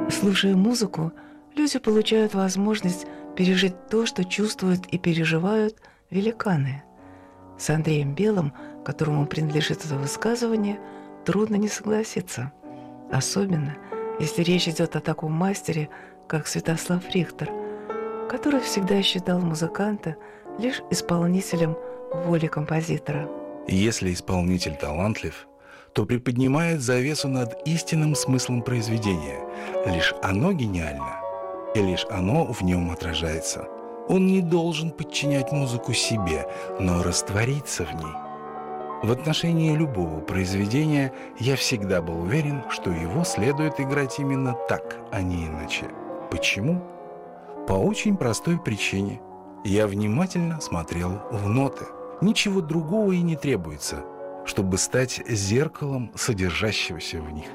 Слушая музыку, люди получают возможность пережить то, что чувствуют и переживают великаны. С Андреем Белым, которому принадлежит это высказывание, трудно не согласиться. Особенно, если речь идет о таком мастере, как Святослав Рихтер, который всегда считал музыканта лишь исполнителем воли композитора. Если исполнитель талантлив, то приподнимает завесу над истинным смыслом произведения. Лишь оно гениально, и лишь оно в нем отражается. Он не должен подчинять музыку себе, но раствориться в ней. В отношении любого произведения я всегда был уверен, что его следует играть именно так, а не иначе. Почему? По очень простой причине. Я внимательно смотрел в ноты. Ничего другого и не требуется, чтобы стать зеркалом содержащегося в них.